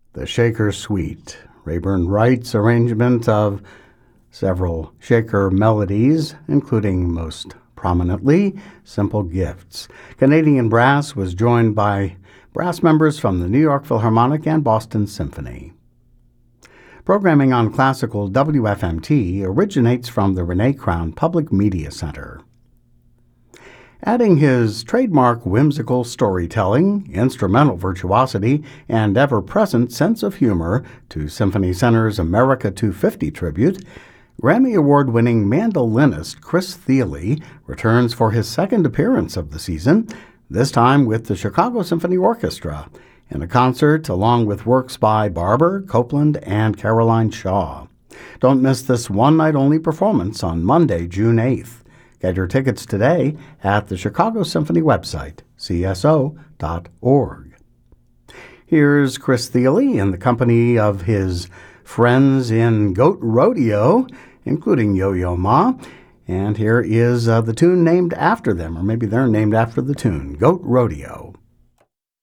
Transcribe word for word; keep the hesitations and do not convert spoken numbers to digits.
The Shaker Suite, Rayburn Wright's arrangement of several Shaker melodies, including most prominently Simple Gifts. Canadian Brass was joined by brass members from the New York Philharmonic and Boston Symphony. Programming on classical W F M T originates from the Renee Crown Public Media Center. Adding his trademark whimsical storytelling, instrumental virtuosity, and ever-present sense of humor to Symphony Center's America two fifty tribute, Grammy Award-winning mandolinist Chris Thile returns for his second appearance of the season, this time with the Chicago Symphony Orchestra, in a concert along with works by Barber, Copeland, and Caroline Shaw. Don't miss this one-night-only performance on Monday, June eighth. Get your tickets today at the Chicago Symphony website, c s o dot org. Here's Chris Thile in the company of his friends in Goat Rodeo, including Yo-Yo Ma, and here is uh, the tune named after them, or maybe they're named after the tune, Goat Rodeo.